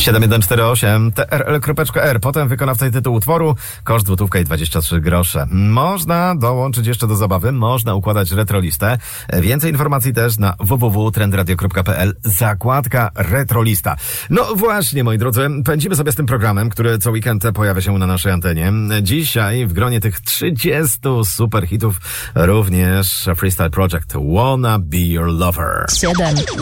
7148 TRL.R. Potem wykonawca i tytuł utworu. Koszt złotówka i 23 grosze. Można dołączyć jeszcze do zabawy. Można układać retrolistę. Więcej informacji też na www.trendradio.pl. Zakładka retrolista. No właśnie, moi drodzy, pędzimy sobie z tym programem, który co weekend pojawia się na naszej antenie. Dzisiaj w gronie tych 30 super hitów również Freestyle Project Wanna Be Your Lover. 7.